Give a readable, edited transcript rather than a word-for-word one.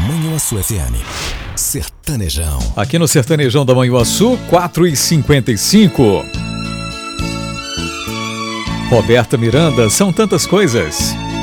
Manhuaçu FM. Sertanejão. Aqui no Sertanejão da Manhuaçu, 4h55. Roberta Miranda, São Tantas Coisas.